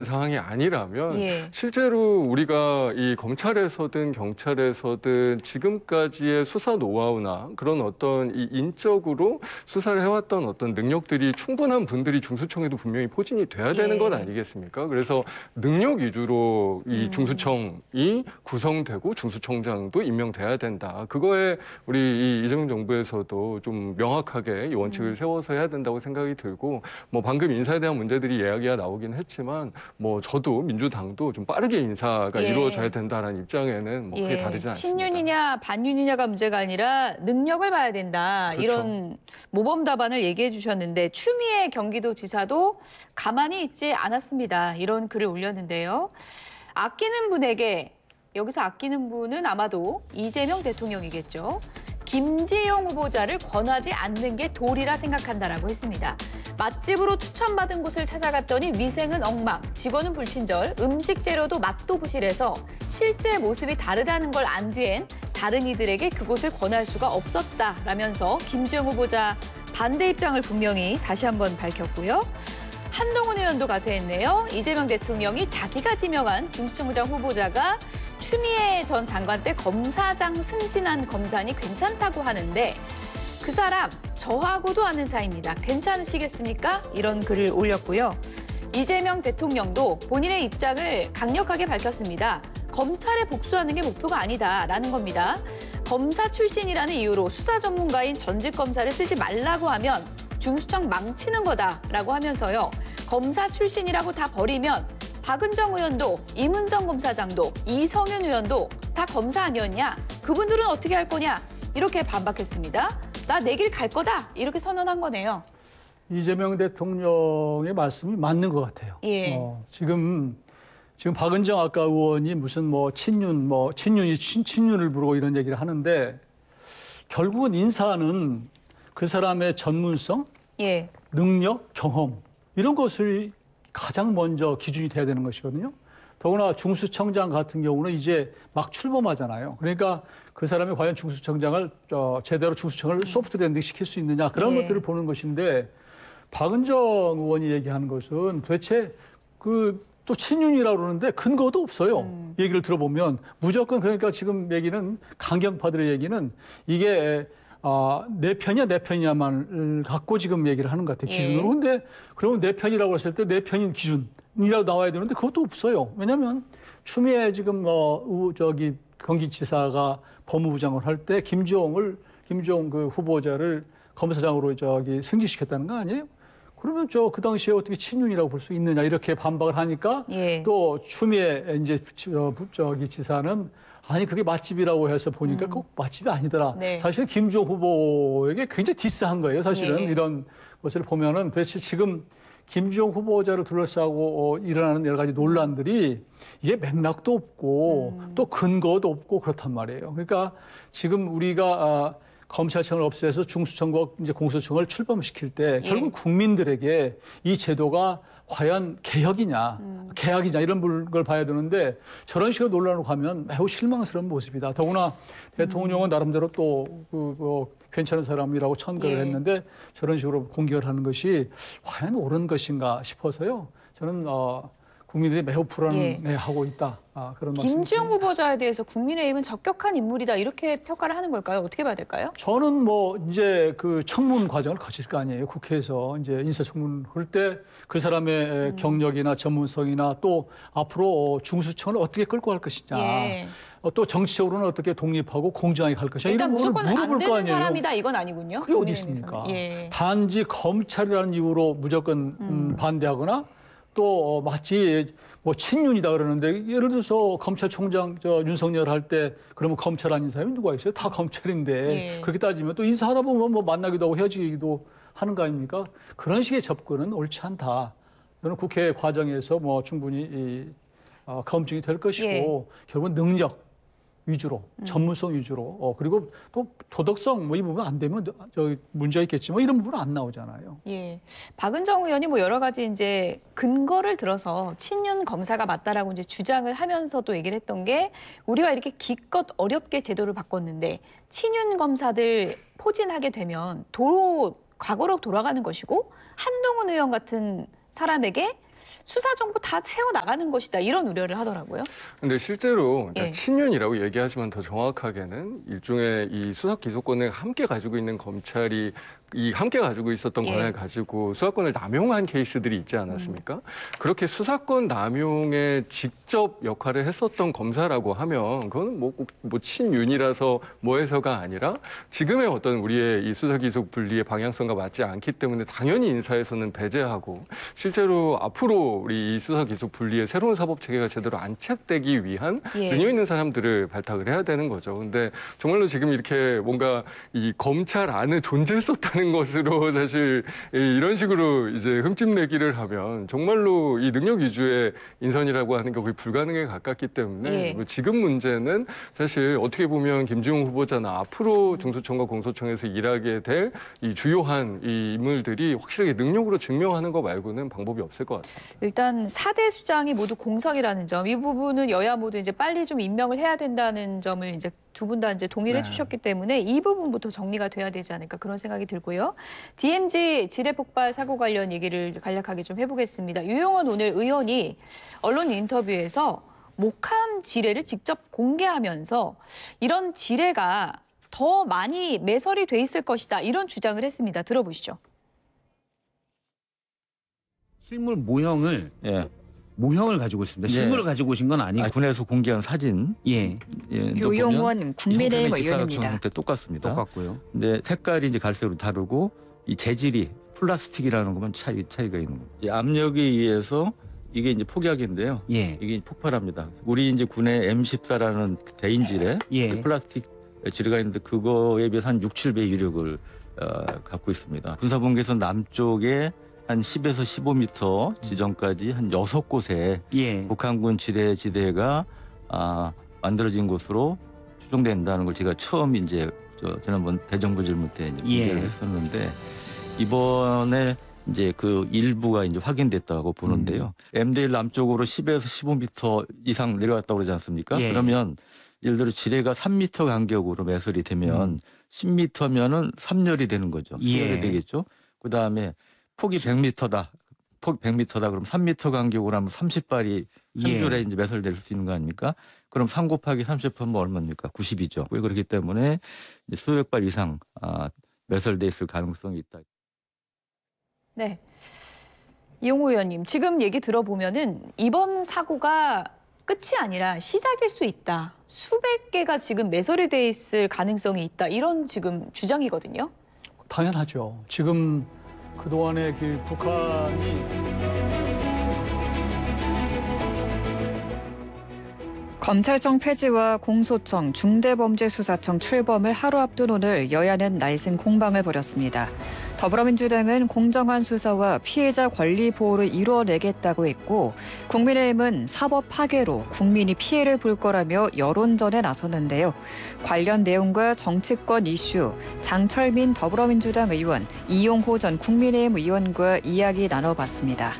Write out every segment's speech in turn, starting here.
상황이 아니라면 예. 실제로 우리가 이 검찰에서든 경찰에서든 지금까지의 수사 노하우나 그런 어떤 이 인적으로 수사를 해왔던 어떤 능력들이 충분한 분들이 중수청에도 분명히 포진이 돼야 되는 것 아니겠습니까? 그래서 능력 위주로 이 중수청이 구성되고 중수청장도 임명돼야 된다. 그거에 우리 이 이재명 정부에서도 좀 명확하게 이 원칙을 세워서 해야 된다고 생각이 들고 뭐 방금 인사에 대한 문제들이 이야기가 나오긴 했지만 뭐 저도 민주당도 좀 빠르게 인사가 이루어져야 된다라는 입장에는 뭐 크게 다르진 않습니다. 친윤이냐 반윤이냐가 문제가 아니라 능력을 봐야 된다. 그렇죠. 이런 모범 답안을 얘기해 주셨는데 추미애 경기도지사도 가만히 있지 않았습니다. 이런 글을 올렸는데요. 아끼는 분에게 여기서 아끼는 분은 아마도 이재명 대통령이겠죠. 김지영 후보자를 권하지 않는 게 도리라 생각한다라고 했습니다. 맛집으로 추천받은 곳을 찾아갔더니 위생은 엉망, 직원은 불친절, 음식 재료도 맛도 부실해서 실제 모습이 다르다는 걸 안 뒤엔 다른 이들에게 그곳을 권할 수가 없었다라면서 김지영 후보자 반대 입장을 분명히 다시 한번 밝혔고요. 한동훈 의원도 가세했네요. 이재명 대통령이 자기가 지명한 중수청장 후보자가 추미애 전 장관 때 검사장 승진한 검사니 괜찮다고 하는데 그 사람 저하고도 아는 사이입니다. 괜찮으시겠습니까? 이런 글을 올렸고요. 이재명 대통령도 본인의 입장을 강력하게 밝혔습니다. 검찰에 복수하는 게 목표가 아니다라는 겁니다. 검사 출신이라는 이유로 수사 전문가인 전직 검사를 쓰지 말라고 하면 중수청 망치는 거다라고 하면서요. 검사 출신이라고 다 버리면 박은정 의원도 임은정 검사장도 이성윤 의원도 다 검사 아니었냐? 그분들은 어떻게 할 거냐? 이렇게 반박했습니다. 나 내 길 갈 거다 이렇게 선언한 거네요. 이재명 대통령의 말씀이 맞는 것 같아요. 지금 박은정 아까 의원이 무슨 친윤을 부르고 이런 얘기를 하는데 결국은 인사는 그 사람의 전문성, 능력, 경험 이런 것을 가장 먼저 기준이 돼야 되는 것이거든요. 더구나 중수청장 같은 경우는 이제 막 출범하잖아요. 그러니까 그 사람이 과연 중수청장을 제대로 중수청을 소프트랜딩 시킬 수 있느냐 그런 것들을 보는 것인데 박은정 의원이 얘기하는 것은 도대체 또 친윤이라고 그러는데 근거도 없어요. 얘기를 들어보면 무조건 그러니까 지금 얘기는 강경파들의 얘기는 이게 내 편이야 내 편이야만을 갖고 지금 얘기를 하는 것 같아요. 기준으로. 근데 그러면 내 편이라고 했을 때 내 편인 기준이라고 나와야 되는데 그것도 없어요. 왜냐하면 추미애 지금 경기지사가 법무부 장관을 할 때 김지용 그 후보자를 검사장으로 승진시켰다는 거 아니에요? 그러면 그 당시에 어떻게 친윤이라고 볼 수 있느냐 이렇게 반박을 하니까 또 추미애 이제 지사는 아니 그게 맛집이라고 해서 보니까 꼭 맛집이 아니더라. 사실은 김주호 후보에게 굉장히 디스한 거예요. 사실은 이런 것을 보면은 도대체 지금 김주호 후보자를 둘러싸고 일어나는 여러 가지 논란들이 이게 맥락도 없고 또 근거도 없고 그렇단 말이에요. 그러니까 지금 우리가 검찰청을 없애서 중수청과 이제 공수처청을 출범시킬 때 결국 국민들에게 이 제도가 과연 개혁이냐, 개혁이냐 이런 걸 봐야 되는데 저런 식으로 논란으로 가면 매우 실망스러운 모습이다. 더구나 대통령은 나름대로 또 괜찮은 사람이라고 천거를 했는데 저런 식으로 공격을 하는 것이 과연 옳은 것인가 싶어서요. 저는 국민들이 매우 불안해하고 있다. 그런 말씀입니다. 김지영 후보자에 대해서 국민의힘은 적격한 인물이다 이렇게 평가를 하는 걸까요? 어떻게 봐야 될까요? 저는 이제 그 청문 과정을 거칠 거 아니에요. 국회에서 이제 인사청문 할 때 그 사람의 경력이나 전문성이나 또 앞으로 중수청을 어떻게 끌고 갈 것이냐. 또 정치적으로는 어떻게 독립하고 공정하게 갈 것이냐. 일단 이런 무조건 안 물어볼 거 되는 아니에요. 사람이다 이건 아니군요. 그게 어디 있습니까? 단지 검찰이라는 이유로 무조건 반대하거나 또 마치 친윤이다 그러는데 예를 들어서 검찰총장 윤석열 할 때 그러면 검찰 아닌 사람이 누가 있어요? 다 검찰인데 그렇게 따지면 또 인사하다 보면 만나기도 하고 헤어지기도 하는 거 아닙니까? 그런 식의 접근은 옳지 않다. 저는 국회 과정에서 충분히 검증이 될 것이고 결국은 능력 위주로, 전문성 위주로, 그리고 또 도덕성 이 부분 안 되면 문제가 있겠지만 이런 부분은 안 나오잖아요. 박은정 의원이 여러 가지 이제 근거를 들어서 친윤 검사가 맞다라고 이제 주장을 하면서도 얘기를 했던 게 우리가 이렇게 기껏 어렵게 제도를 바꿨는데 친윤 검사들 포진하게 되면 과거로 돌아가는 것이고 한동훈 의원 같은 사람에게 수사 정보 다 세워 나가는 것이다 이런 우려를 하더라고요. 근데 실제로 그러니까 예. 친윤이라고 얘기하지만 더 정확하게는 일종의 이 수사 기소권을 함께 가지고 있는 검찰이 이 함께 가지고 있었던 예. 권한을 가지고 수사권을 남용한 케이스들이 있지 않았습니까? 그렇게 수사권 남용에 직접 역할을 했었던 검사라고 하면 그거는 뭐 친윤이라서 뭐해서가 아니라 지금의 어떤 우리의 이 수사 기소 분리의 방향성과 맞지 않기 때문에 당연히 인사에서는 배제하고 실제로 앞으로 우리 이 수사 기소 분리의 새로운 사법 체계가 제대로 안착되기 위한 예. 능력 있는 사람들을 발탁을 해야 되는 거죠. 근데 정말로 지금 이렇게 뭔가 이 검찰 안에 존재했었다는 것으로 사실 이런 식으로 이제 흠집내기를 하면 정말로 이 능력 위주의 인선이라고 하는 게 거의 불가능에 가깝기 때문에 예. 뭐 지금 문제는 사실 어떻게 보면 김주용 후보자나 앞으로 중수청과 공소청에서 일하게 될 이 주요한 이 인물들이 확실하게 능력으로 증명하는 거 말고는 방법이 없을 것 같습니다. 일단 4대 수장이 모두 공석이라는 점, 이 부분은 여야 모두 이제 빨리 좀 임명을 해야 된다는 점을 이제 두 분 다 이제 동의를 해주셨기 때문에 이 부분부터 정리가 돼야 되지 않을까 그런 생각이 들고요. DMZ 지뢰 폭발 사고 관련 얘기를 간략하게 좀 해보겠습니다. 유용원 오늘 의원이 언론 인터뷰에서 목함 지뢰를 직접 공개하면서 이런 지뢰가 더 많이 매설이 돼 있을 것이다 이런 주장을 했습니다. 들어보시죠. 실물 모형을 모형을 가지고 있습니다. 실물을 가지고 오신 건 아니고. 군에서 공개한 사진. 예. 유용원 국민의힘 의원입니다. 형태 똑같습니다. 똑같고요. 근데 색깔이 이제 갈색으로 다르고 이 재질이 플라스틱이라는 것만 차이가 있는 거예요. 이 압력에 의해서 이게 이제 폭약인데요. 예. 이게 폭발합니다. 우리 이제 군의 M14라는 대인지뢰 예. 플라스틱 지뢰가 있는데 그거에 비해서 한 6, 7배 유력을 갖고 있습니다. 군사본부에서 남쪽에 한 10에서 15m 지점까지 한 6곳에 예. 북한군 지뢰지대가 만들어진 곳으로 추정된다는 걸 제가 처음 이제 지난번 대정부 질문 때 이제 공개를 했었는데 이번에 이제 그 일부가 이제 확인됐다고 보는데요. MD1 남쪽으로 10에서 15m 이상 내려왔다고 그러지 않습니까? 예. 그러면 예를 들어 지뢰가 3m 간격으로 매설이 되면 10m면은 3열이 되는 거죠. 예. 3열이 되겠죠. 그다음에 폭이 100m다. 폭 100m다. 그럼 3m 간격으로 하면 30발이 한 줄에 이제 매설될 수 있는 거 아닙니까? 그럼 3 곱하기 30하면 얼마입니까? 90이죠. 그렇기 때문에 이제 수백 발 이상 매설돼 있을 가능성이 있다. 네. 이용호 의원님, 지금 얘기 들어보면은 이번 사고가 끝이 아니라 시작일 수 있다. 수백 개가 지금 매설이 돼 있을 가능성이 있다. 이런 지금 주장이거든요. 당연하죠. 지금 그동안에 그 북한이 검찰청 폐지와 공소청, 중대범죄수사청 출범을 하루 앞둔 오늘 여야는 날쌘 공방을 벌였습니다. 더불어민주당은 공정한 수사와 피해자 권리 보호를 이루어내겠다고 했고 국민의힘은 사법 파괴로 국민이 피해를 볼 거라며 여론전에 나섰는데요. 관련 내용과 정치권 이슈, 장철민 더불어민주당 의원, 이용호 전 국민의힘 의원과 이야기 나눠봤습니다.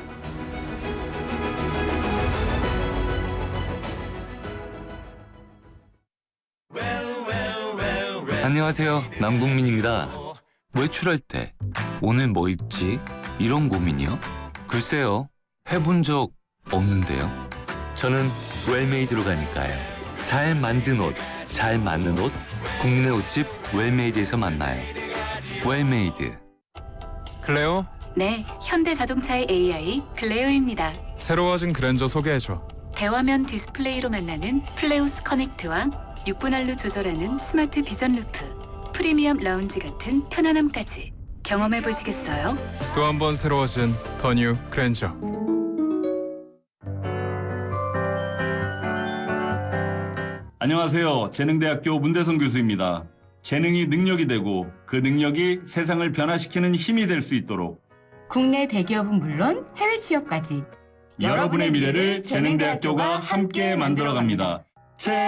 안녕하세요. 남궁민입니다. 외출할 때 오늘 뭐 입지? 이런 고민이요? 글쎄요. 해본 적 없는데요. 저는 웰메이드로 가니까요. 잘 만든 옷, 잘 맞는 옷, 국민의 옷집 웰메이드에서 만나요. 웰메이드. 클레오? 네, 현대자동차의 AI 클레오입니다. 새로워진 그랜저 소개해줘. 대화면 디스플레이로 만나는 플레우스 커넥트와 6분할로 조절하는 스마트 비전 루프, 프리미엄 라운지 같은 편안함까지 경험해 보시겠어요? 또 한 번 새로워진 더 뉴 그랜저. 안녕하세요. 재능대학교 문대성 교수입니다. 재능이 능력이 되고 그 능력이 세상을 변화시키는 힘이 될 수 있도록 국내 대기업은 물론 해외 취업까지 여러분의 미래를 재능대학교가 함께 만들어갑니다.